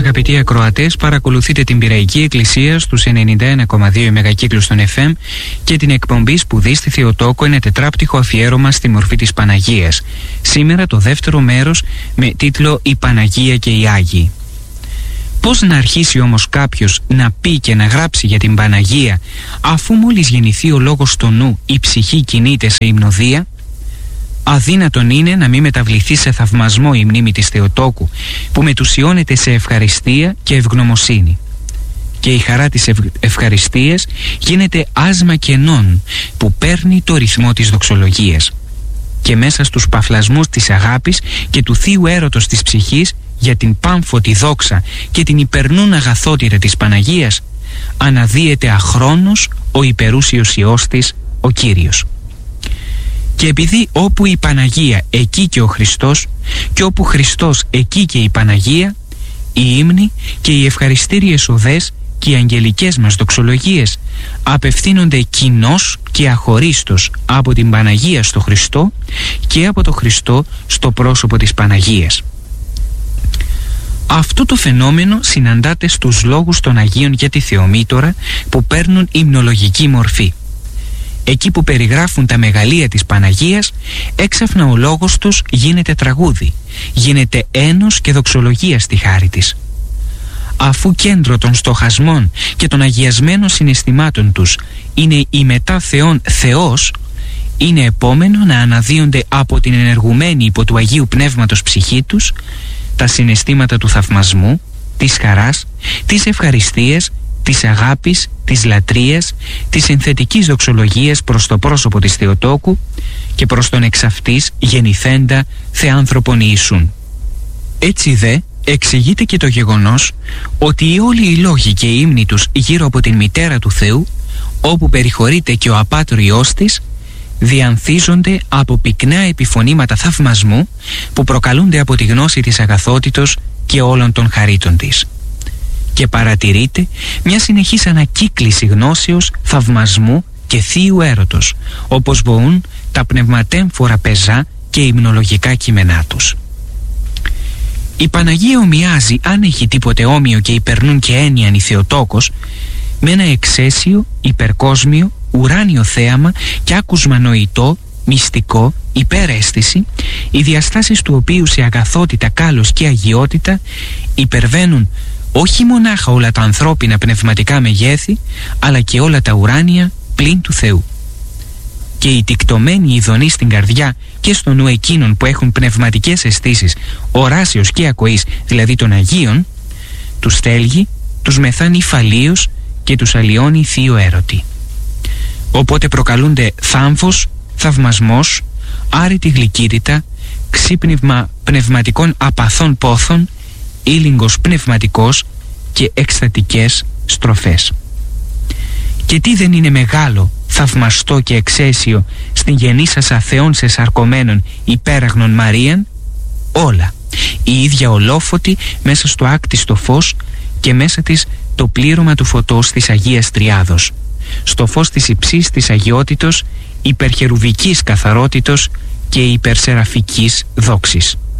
Αγαπητοί ακροατές, παρακολουθείτε την Πειραϊκή Εκκλησία στους 91,2 μεγακύκλους των FM και την εκπομπή Σπουδή στη Θεοτόκο, ένα τετράπτυχο αφιέρωμα στη μορφή της Παναγίας. Σήμερα το δεύτερο μέρος με τίτλο «Η Παναγία και οι Άγιοι». Πώς να αρχίσει όμως κάποιος να πει και να γράψει για την Παναγία, αφού μόλις γεννηθεί ο λόγος στο νου, η ψυχή κινείται σε υμνοδία? Αδύνατον είναι να μην μεταβληθεί σε θαυμασμό η μνήμη της Θεοτόκου, που μετουσιώνεται σε ευχαριστία και ευγνωμοσύνη. Και η χαρά της ευχαριστίας γίνεται άσμα κενών που παίρνει το ρυθμό της δοξολογίας. Και μέσα στους παφλασμούς της αγάπης και του θείου έρωτος της ψυχής για την πάμφωτη δόξα και την υπερνούν αγαθότητα της Παναγίας, αναδύεται αχρόνος ο υπερούσιος Υιός της, ο Κύριος. Και επειδή όπου η Παναγία εκεί και ο Χριστός, και όπου Χριστός εκεί και η Παναγία, οι ύμνοι και οι ευχαριστήριες οδές και οι αγγελικές μας δοξολογίες απευθύνονται κοινώς και αχωρίστως από την Παναγία στο Χριστό και από το Χριστό στο πρόσωπο της Παναγίας. Αυτό το φαινόμενο συναντάται στους λόγους των Αγίων για τη Θεομήτωρα, που παίρνουν υμνολογική μορφή. Εκεί που περιγράφουν τα μεγαλεία της Παναγίας, έξαφνα ο λόγος τους γίνεται τραγούδι, γίνεται ένος και δοξολογία στη χάρη της. Αφού κέντρο των στοχασμών και των αγιασμένων συναισθημάτων τους είναι η μετά Θεόν Θεός, είναι επόμενο να αναδύονται από την ενεργουμένη υπό του Αγίου Πνεύματος ψυχή τους τα συναισθήματα του θαυμασμού, της χαράς, της ευχαριστίας, της αγάπης, της λατρείας, της συνθετικής δοξολογίας προς το πρόσωπο της Θεοτόκου και προς τον εξ αυτής γεννηθέντα Θεάνθρωπον Ιησούν. Έτσι δε εξηγείται και το γεγονός ότι όλοι οι λόγοι και οι ύμνοι τους γύρω από την μητέρα του Θεού, όπου περιχωρείται και ο απάτρου Υιός της, διανθίζονται από πυκνά επιφωνήματα θαυμασμού που προκαλούνται από τη γνώση της αγαθότητος και όλων των χαρίτων της. Και παρατηρείται μια συνεχής ανακύκληση γνώσεως, θαυμασμού και θείου έρωτος, όπως βοούν τα πνευματέμφορα πεζά και υμνολογικά κείμενά τους. Η Παναγία ομοιάζει, αν έχει τίποτε όμοιο και υπερνούν και έννοιαν η Θεοτόκος, με ένα εξαίσιο, υπερκόσμιο, ουράνιο θέαμα και άκουσμα νοητό, μυστικό, υπεραίσθηση, οι διαστάσεις του οποίου σε αγαθότητα, κάλος και αγιότητα υπερβαίνουν όχι μονάχα όλα τα ανθρώπινα πνευματικά μεγέθη, αλλά και όλα τα ουράνια πλην του Θεού. Και η τικτωμένη ειδονή στην καρδιά και στο νου εκείνων που έχουν πνευματικές αισθήσεις οράσεως και ακοής, δηλαδή των Αγίων, τους θέλγει, τους μεθάνει φαλίως και τους αλλοιώνει θείο έρωτη. Οπότε θάμφος, θαυμασμός, άρρητη γλυκύτητα, ξύπνευμα πνευματικών απαθών πόθων, ήλιγκος πνευματικός και εκστατικές στροφές. Και τι δεν είναι μεγάλο, θαυμαστό και εξαίσιο στην γεννήσασα Θεόν σε σαρκωμένων υπέραγνων Μαρίαν? Όλα, η ίδια ολόφωτη μέσα στο άκτιστο φως και μέσα της το πλήρωμα του φωτός της Αγίας Τριάδος, στο φως της υψής της αγιότητος, υπερχερουβικής καθαρότητος και υπερσεραφικής δόξης.